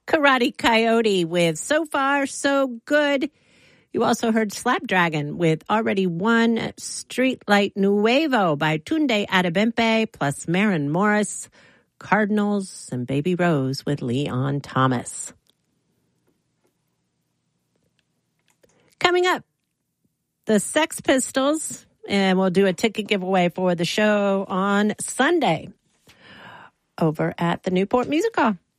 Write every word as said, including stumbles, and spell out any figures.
Karate Coyote with So Far, So Good. You also heard Slapdragon with Already Won, Streetlight Nuevo by Tunde Adebempe, plus Maren Morris, Cardinals, and Baby Rose with Leon Thomas. Coming up, the Sex Pistols, and we'll do a ticket giveaway for the show on Sunday over at the Newport Music Hall.